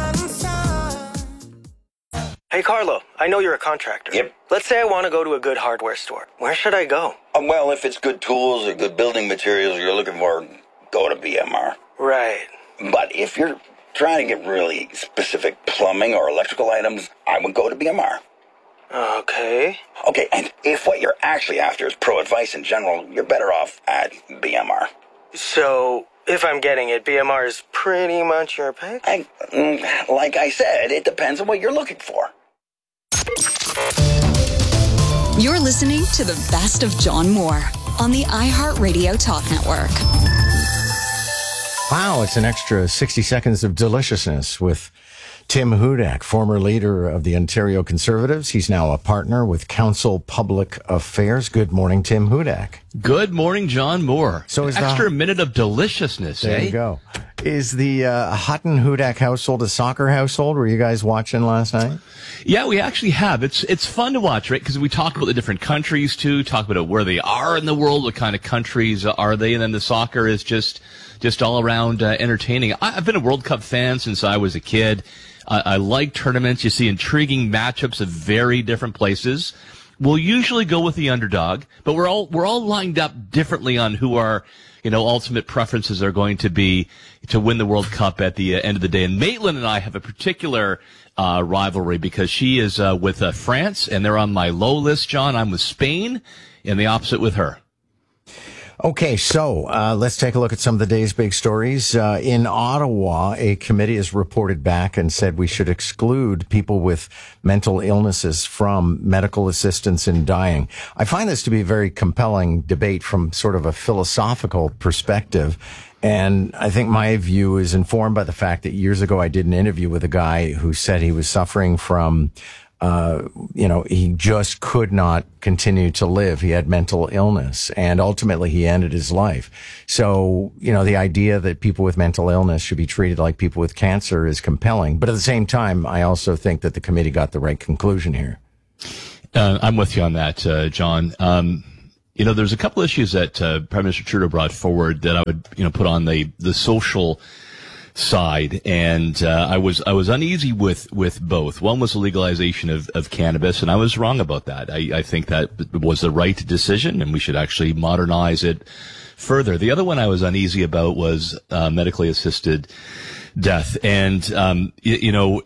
Hey, Carlo, I know you're a contractor. Yep. Let's say I want to go to a good hardware store. Where should I go? Um, well, if it's good tools or good building materials you're looking for, go to B M R. Right. But if you're trying to get really specific plumbing or electrical items, I would go to B M R. Okay. Okay, and if what you're actually after is pro advice in general, you're better off at B M R. So, if I'm getting it, B M R is pretty much your pick? I, like I said, it depends on what you're looking for. You're listening to the best of John Moore on the iHeartRadio Talk Network. Wow, it's an extra sixty seconds of deliciousness with Tim Hudak, former leader of the Ontario Conservatives. He's now a partner with Council Public Affairs. Good morning, Tim Hudak. Good morning, John Moore. So is extra the, minute of deliciousness, there eh? you go. Is the uh, Hutton Hudak household a soccer household? Were you guys watching last night? Yeah, we actually have. It's it's fun to watch, right? Because we talk about the different countries too, talk about where they are in the world, what kind of countries are they, and then the soccer is just just all around uh, entertaining. I, I've been a World Cup fan since I was a kid. Uh, I like tournaments. You see intriguing matchups of very different places. We'll usually go with the underdog, but we're all we're all lined up differently on who our you know ultimate preferences are going to be to win the World Cup at the uh, end of the day. And Maitland and I have a particular uh, rivalry because she is uh, with uh, France, and they're on my low list. John, I'm with Spain, and the opposite with her. Okay, so uh, let's take a look at some of the day's big stories. Uh, in Ottawa, a committee has reported back and said we should exclude people with mental illnesses from medical assistance in dying. I find this to be a very compelling debate from sort of a philosophical perspective. And I think my view is informed by the fact that years ago I did an interview with a guy who said he was suffering from Uh, you know, he just could not continue to live. He had mental illness, and ultimately he ended his life. So, you know, the idea that people with mental illness should be treated like people with cancer is compelling. But at the same time, I also think that the committee got the right conclusion here. Uh, I'm with you on that, uh, John. Um, you know, there's a couple issues that uh, Prime Minister Trudeau brought forward that I would, you know, put on the the social side, and uh, I was I was uneasy with with both. One was the legalization of, of cannabis, and I was wrong about that. I, I think that was the right decision, and we should actually modernize it further. The other one I was uneasy about was uh, medically assisted death, and um, you, you know,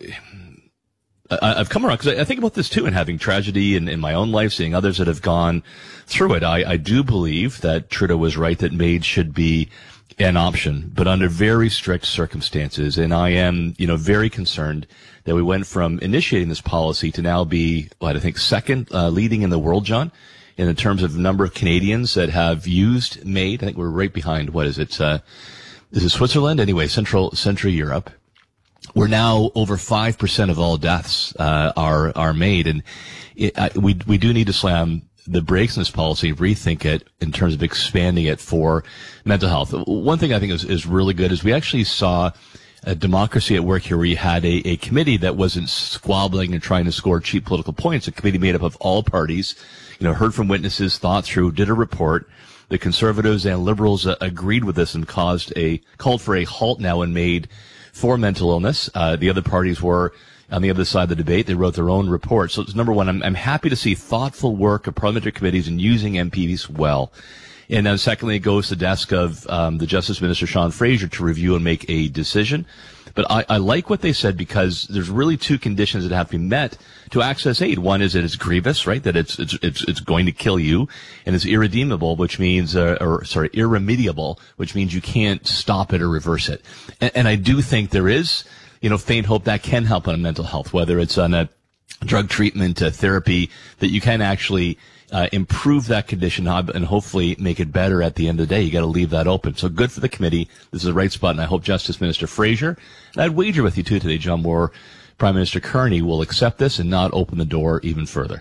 I, I've come around because I, I think about this too, and having tragedy in, in my own life, seeing others that have gone through it. I, I do believe that Trudeau was right that MAID should be an option, but under very strict circumstances. And I am, you know, very concerned that we went from initiating this policy to now be, what, I think second uh, leading in the world, John, in terms of number of Canadians that have used MAID. I think we're right behind, what is it? Uh, is it Switzerland? Anyway, Central, Central Europe. We're now over five percent of all deaths, uh, are, are MAID. And it, I, we, we do need to slam the brakes in this policy, rethink it in terms of expanding it for mental health. One thing I think is, is really good is we actually saw a democracy at work here where you had a, a committee that wasn't squabbling and trying to score cheap political points. A committee made up of all parties, you know, heard from witnesses, thought through, did a report. The Conservatives and Liberals uh, agreed with this and caused a, called for a halt now in MAID for mental illness. Uh, the other parties were on the other side of the debate. They wrote their own report. So it's number one, I'm, I'm happy to see thoughtful work of parliamentary committees and using M Ps well. And then secondly, it goes to the desk of um, the Justice Minister, Sean Fraser, to review and make a decision. But I, I like what they said because there's really two conditions that have to be met to access aid. One is that it's grievous, right? That it's, it's, it's, it's going to kill you, and it's irredeemable, which means, uh, or sorry, irremediable, which means you can't stop it or reverse it. And, and I do think there is, you know, faint hope that can help on mental health, whether it's on a drug treatment, uh, therapy, that you can actually uh, improve that condition and hopefully make it better at the end of the day. You got to leave that open. So good for the committee. This is the right spot, and I hope Justice Minister Fraser, and I'd wager with you too today, John Moore, Prime Minister Carney will accept this and not open the door even further.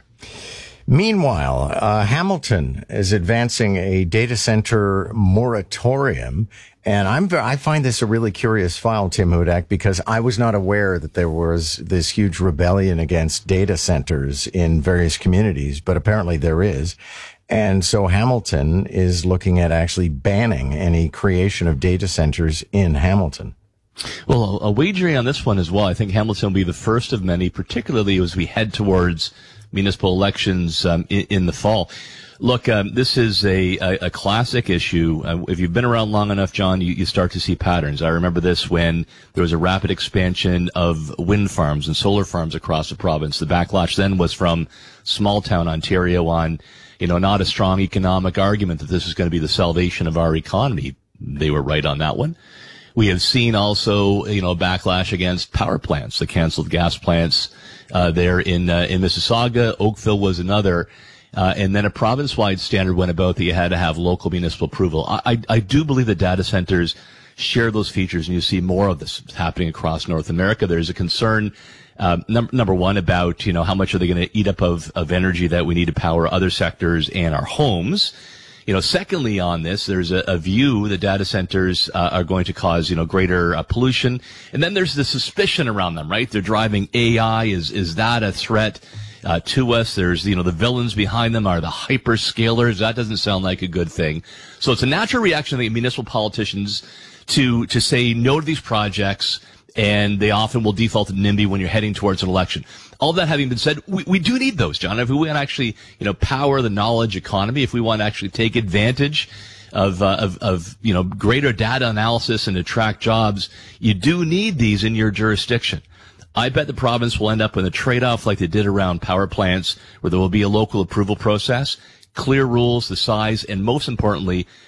Meanwhile, uh, Hamilton is advancing a data center moratorium. And I'm, I find this a really curious file, Tim Hudak, because I was not aware that there was this huge rebellion against data centers in various communities, but apparently there is. And so Hamilton is looking at actually banning any creation of data centers in Hamilton. Well, a wagering on this one as well. I think Hamilton will be the first of many, particularly as we head towards municipal elections um, in, in the fall. Look, um, this is a, a, a classic issue. Uh, if you've been around long enough, John, you, you start to see patterns. I remember this when there was a rapid expansion of wind farms and solar farms across the province. The backlash then was from small town Ontario on, you know, not a strong economic argument that this is going to be the salvation of our economy. They were right on that one. We have seen also, you know, backlash against power plants, the canceled gas plants uh, there in uh, in Mississauga. Oakville was another. Uh, and then a province-wide standard went about that you had to have local municipal approval. I, I, I do believe that data centers share those features, and you see more of this happening across North America. There's a concern, uh, num- number one, about, you know, how much are they going to eat up of, of energy that we need to power other sectors and our homes. You know, secondly on this, there's a, a view that data centers uh, are going to cause, you know, greater uh, pollution. And then there's the suspicion around them, right? They're driving A I. Is, is that a threat Uh, to us? There's, you know, the villains behind them are the hyperscalers. That doesn't sound like a good thing. So it's a natural reaction of the municipal politicians to, to say no to these projects, and they often will default to NIMBY when you're heading towards an election. All that having been said, we, we do need those, John. If we want to actually, you know, power the knowledge economy, if we want to actually take advantage of, uh, of, of, you know, greater data analysis and attract jobs, you do need these in your jurisdiction. I bet the province will end up with a trade-off like they did around power plants, where there will be a local approval process, clear rules, the size, and most importantly,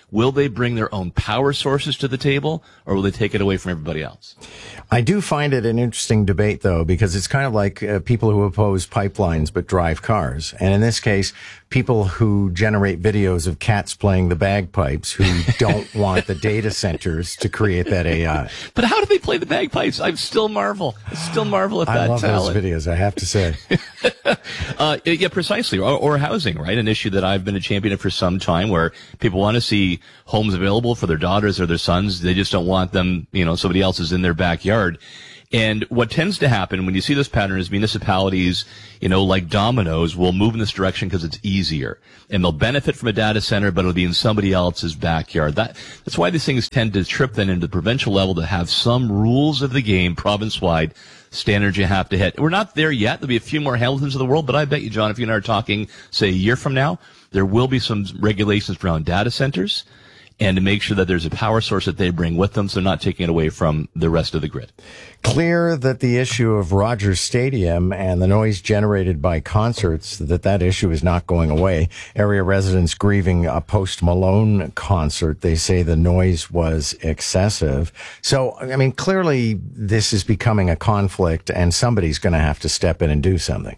Will they bring their own power sources to the table, or will they take it away from everybody else? I do find it an interesting debate, though, because it's kind of like uh, people who oppose pipelines but drive cars. And in this case, people who generate videos of cats playing the bagpipes who don't want the data centers to create that A I. But how do they play the bagpipes? I still marvel. I still marvel at I that love talent. those videos, I have to say. uh, yeah, precisely. Or, or housing, right? An issue that I've been a champion of for some time, where people want to see homes available for their daughters or their sons. They just don't want them, you know, somebody else is in their backyard. And what tends to happen when you see this pattern is municipalities, you know, like dominoes, will move in this direction because it's easier. And they'll benefit from a data center, but it'll be in somebody else's backyard. That, that's why these things tend to trip then into the provincial level, to have some rules of the game province-wide, standards you have to hit. We're not there yet. There'll be a few more Hamiltons of the world, but I bet you, John, if you and I are talking, say, a year from now, there will be some regulations around data centers, and to make sure that there's a power source that they bring with them, so they're not taking it away from the rest of the grid. Clear that the issue of Rogers Stadium and the noise generated by concerts, that that issue is not going away. Area residents grieving a Post Malone concert. They say the noise was excessive. So, I mean, clearly this is becoming a conflict, and somebody's going to have to step in and do something.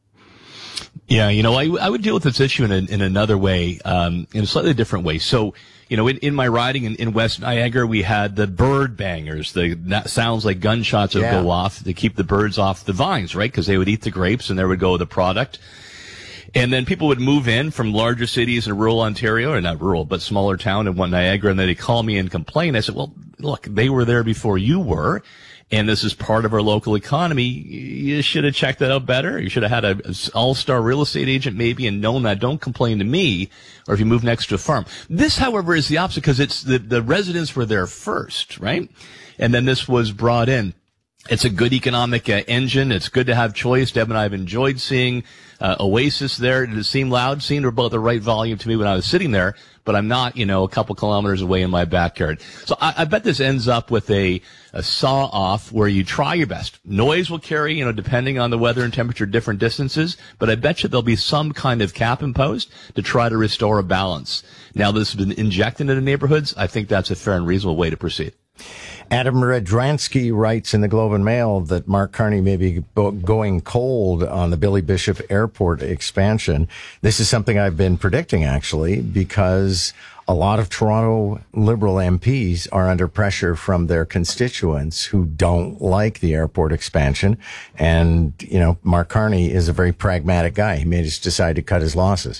Yeah, you know, I, I would deal with this issue in, a, in another way, um, in a slightly different way. So, you know, in, in my riding in, in West Niagara, we had the bird bangers. The that sounds like gunshots would Yeah. go off to keep the birds off the vines, right? Because they would eat the grapes, and there would go the product. And then people would move in from larger cities in rural Ontario, or not rural, but smaller town in one Niagara, and then they'd call me and complain. I said, well, look, they were there before you were, and this is part of our local economy. You should have checked that out better. You should have had an all-star real estate agent maybe and known that. Don't complain to me, or if you move next to a farm. This, however, is the opposite, because it's the, the residents were there first, right? And then this was brought in. It's a good economic uh, engine. It's good to have choice. Deb and I have enjoyed seeing uh, Oasis there. Did it seem loud? Seemed about the right volume to me when I was sitting there, but I'm not, you know, a couple kilometers away in my backyard. So I, I bet this ends up with a, a saw-off where you try your best. Noise will carry, you know, depending on the weather and temperature, different distances, but I bet you there'll be some kind of cap imposed to try to restore a balance. Now this has been injected into neighborhoods. I think that's a fair and reasonable way to proceed. Adam Radransky writes in the Globe and Mail that Mark Carney may be going cold on the Billy Bishop Airport expansion. This is something I've been predicting, actually, because a lot of Toronto Liberal M Ps are under pressure from their constituents who don't like the airport expansion. And, you know, Mark Carney is a very pragmatic guy. He may just decide to cut his losses.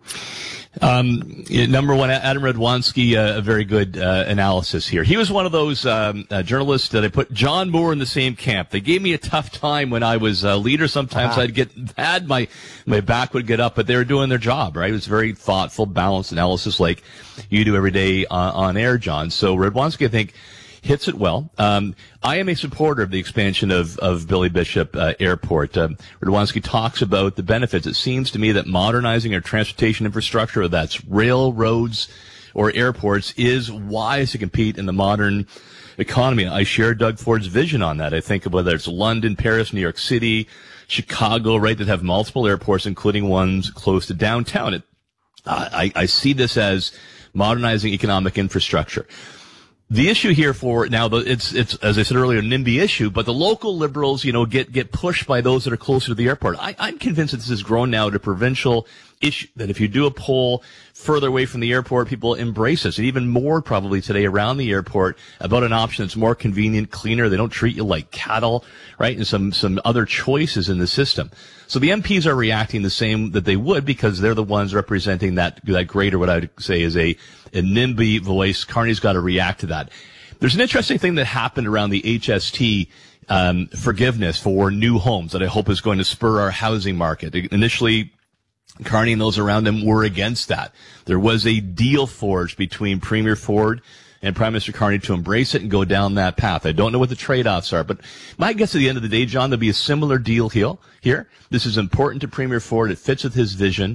Um, number one, Adam Radwanski, uh, a very good uh, analysis here. He was one of those um, uh, journalists that I put John Moore in the same camp. They gave me a tough time when I was a leader. Sometimes uh-huh. I'd get bad, my my back would get up, but they were doing their job, right? It was very thoughtful, balanced analysis like you do every day on, on air, John. So Radwanski, I think, hits it well. Um, I am a supporter of the expansion of, of Billy Bishop uh, Airport. Um, Radwanski talks about the benefits. It seems to me that modernizing our transportation infrastructure, whether that's railroads or airports, is wise to compete in the modern economy. I share Doug Ford's vision on that. I think of whether it's London, Paris, New York City, Chicago, right, that have multiple airports, including ones close to downtown. It, uh, I, I see this as modernizing economic infrastructure. The issue here for now, it's, it's, as I said earlier, a NIMBY issue, but the local Liberals, you know, get, get pushed by those that are closer to the airport. I, I'm convinced that this has grown now to provincial issue, that if you do a poll further away from the airport, people embrace this, and even more probably today around the airport about an option that's more convenient, cleaner. They don't treat you like cattle, right? And some, some other choices in the system. So the M Ps are reacting the same that they would, because they're the ones representing that, that greater, what I would say is a, a NIMBY voice. Carney's got to react to that. There's an interesting thing that happened around the H S T um, forgiveness for new homes that I hope is going to spur our housing market. Initially, Carney and those around him were against that. There was a deal forged between Premier Ford and Prime Minister Carney to embrace it and go down that path. I don't know what the trade-offs are, but my guess at the end of the day, John, there'll be a similar deal here. This is important to Premier Ford. It fits with his vision.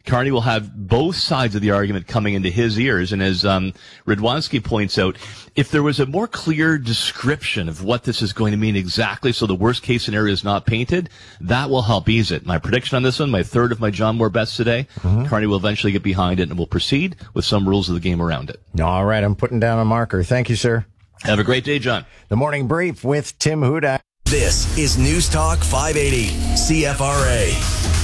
Carney will have both sides of the argument coming into his ears. And as um, Radwanski points out, if there was a more clear description of what this is going to mean exactly, so the worst case scenario is not painted, that will help ease it. My prediction on this one, my third of my John Moore bets today, mm-hmm. Carney will eventually get behind it and will proceed with some rules of the game around it. All right, I'm putting down a marker. Thank you, sir. Have a great day, John. The Morning Brief with Tim Hudak. This is News Talk five eighty, C F R A.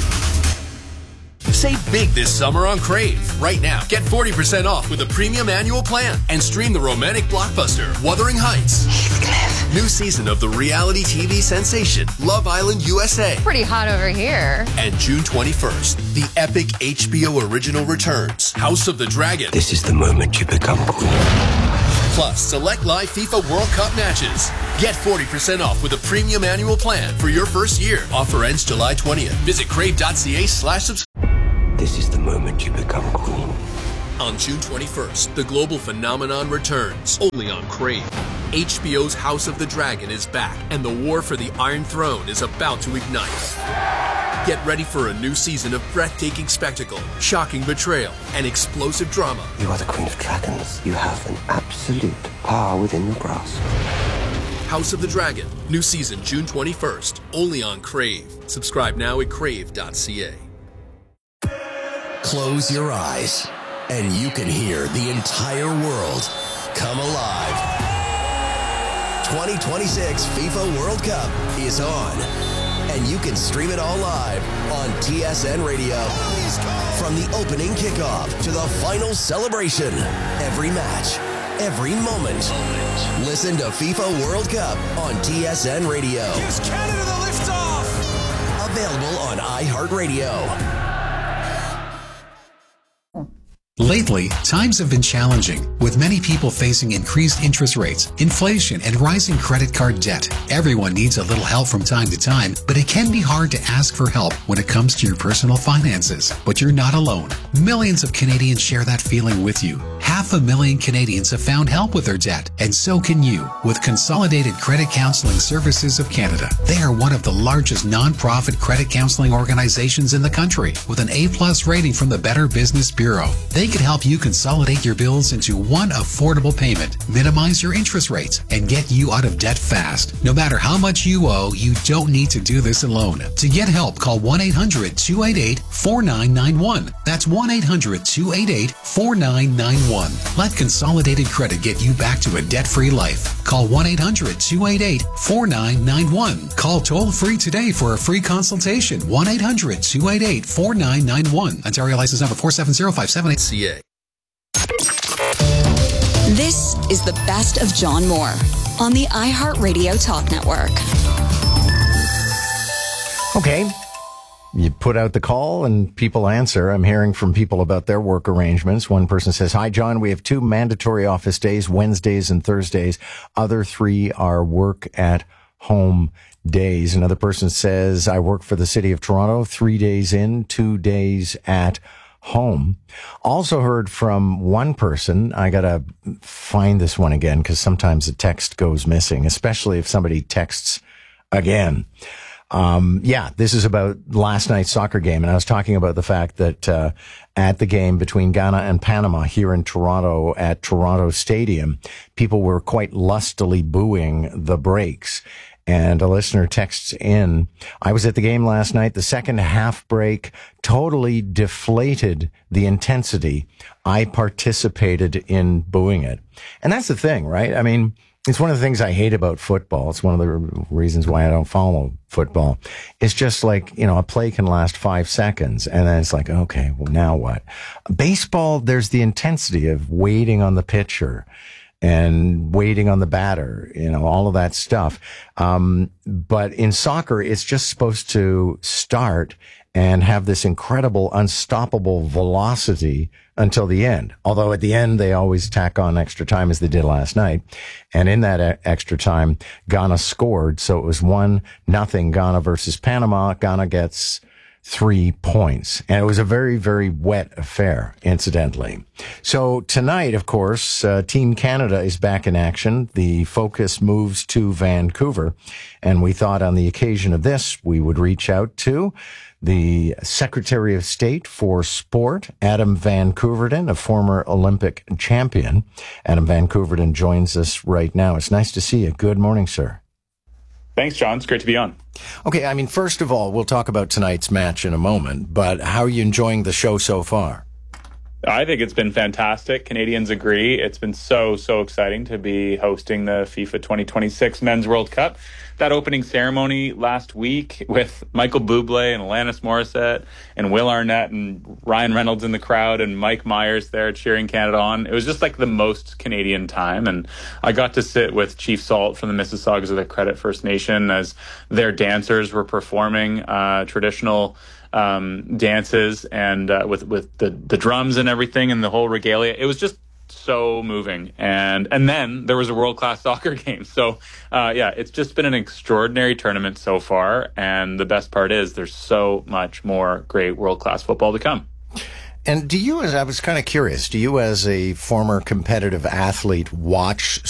Save big this summer on Crave. Right now, get forty percent off with a premium annual plan and stream the romantic blockbuster Wuthering Heights. Heathcliff. New season of the reality T V sensation Love Island U S A. Pretty hot over here. And June twenty-first, the epic H B O original returns, House of the Dragon. This is the moment you become queen. Plus, select live FIFA World Cup matches. Get forty percent off with a premium annual plan for your first year. Offer ends July twentieth. Visit crave.ca slash subscribe. This is the moment you become queen. On June twenty-first, the global phenomenon returns, only on Crave. H B O's House of the Dragon is back, and the war for the Iron Throne is about to ignite. Get ready for a new season of breathtaking spectacle, shocking betrayal, and explosive drama. You are the Queen of Dragons. You have an absolute power within your grasp. House of the Dragon, new season June twenty-first, only on Crave. Subscribe now at crave dot c a. Close your eyes, and you can hear the entire world come alive. twenty twenty-six FIFA World Cup is on, and you can stream it all live on T S N Radio. From the opening kickoff to the final celebration, every match, every moment. Listen to FIFA World Cup on T S N Radio. Gives Canada the liftoff. Available on iHeartRadio. Lately, times have been challenging, with many people facing increased interest rates, inflation, and rising credit card debt. Everyone needs a little help from time to time, but it can be hard to ask for help when it comes to your personal finances. But you're not alone. Millions of Canadians share that feeling with you. Half a million Canadians have found help with their debt, and so can you with Consolidated Credit Counseling Services of Canada. They are one of the largest non-profit credit counseling organizations in the country, with an A-plus rating from the Better Business Bureau. They can help you consolidate your bills into one affordable payment, minimize your interest rates, and get you out of debt fast. No matter how much you owe, you don't need to do this alone. To get help, call one eight hundred two eight eight four nine nine one. That's one eight hundred two eight eight four nine nine one. Let Consolidated Credit get you back to a debt-free life. Call one eight hundred two eight eight four nine nine one. Call toll-free today for a free consultation. one eight hundred two eight eight four nine nine one. Ontario license number four seven zero five seven eight. This is the best of John Moore on the iHeartRadio Talk Network. Okay. You put out the call and people answer. I'm hearing from people about their work arrangements. One person says, "Hi, John. We have two mandatory office days, Wednesdays and Thursdays. Other three are work at home days." Another person says, "I work for the city of Toronto, three days in, two days at home." Also heard from one person. I got to find this one again because sometimes the text goes missing, especially if somebody texts again. Um, yeah, this is about last night's soccer game. And I was talking about the fact that, uh, at the game between Ghana and Panama here in Toronto at Toronto Stadium, people were quite lustily booing the breaks. And a listener texts in, "I was at the game last night. The second half break totally deflated the intensity. I participated in booing it." And that's the thing, right? I mean, it's one of the things I hate about football. It's one of the reasons why I don't follow football. It's just like, you know, a play can last five seconds and then it's like, okay, well, now what? Baseball, there's the intensity of waiting on the pitcher and waiting on the batter, you know, all of that stuff. Um, but in soccer, it's just supposed to start and have this incredible, unstoppable velocity until the end. Although at the end, they always tack on extra time as they did last night. And in that e- extra time, Ghana scored. So it was one nothing Ghana versus Panama. Ghana gets three points. And it was a very, very wet affair, incidentally. So tonight, of course, uh, Team Canada is back in action. The focus moves to Vancouver. And we thought on the occasion of this, we would reach out to the Secretary of State for Sport, Adam Van Koeverden, a former Olympic champion. Adam Van Koeverden joins us right now. It's nice to see you. Good morning, sir. Thanks, John. It's great to be on. Okay, I mean, first of all, we'll talk about tonight's match in a moment, but how are you enjoying the show so far? I think it's been fantastic. Canadians agree. It's been so, so exciting to be hosting the FIFA twenty twenty-six Men's World Cup. That opening ceremony last week with Michael Bublé and Alanis Morissette and Will Arnett and Ryan Reynolds in the crowd and Mike Myers there cheering Canada on. It was just like the most Canadian time. And I got to sit with Chief Salt from the Mississaugas of the Credit First Nation as their dancers were performing uh, traditional um, dances and uh, with, with the, the drums and everything and the whole regalia. It was just so moving. And and then there was a world-class soccer game. So, uh, yeah, it's just been an extraordinary tournament so far. And the best part is there's so much more great world-class football to come. And do you, as I was kind of curious, do you as a former competitive athlete watch